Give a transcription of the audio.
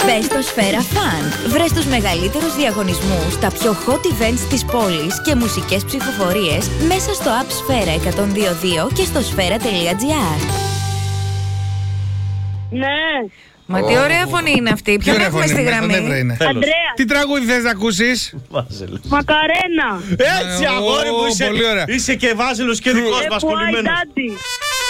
Μπες στο Σφαίρα Fun. Βρες τους μεγαλύτερους διαγωνισμούς, τα πιο hot events της πόλης και μουσικές ψηφοφορίες μέσα στο app Σφαίρα 102.2 και στο σφαίρα.gr. Ναι. Μα τι ωραία φωνή είναι αυτή. Ποιον έχουμε στη γραμμή? Αντρέα. Τι τραγούδι θες να ακούσεις? Μακαρένα. Έτσι, αγόρι μου, πολύ ωραία. είσαι και Βάζελος και δικός μας Why κολλημένος. Daddy.